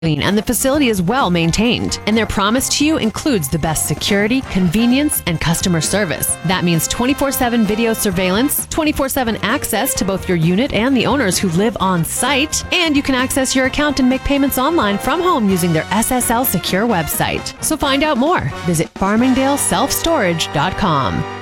and the facility is well maintained. And their promise to you includes the best security, convenience, and customer service. That means 24/7 video surveillance, 24/7 access to both your unit and the owners who live on site, and you can access your account and make payments online from home using their SSL secure website. So find out more. Visit FarmingdaleSelfStorage.com.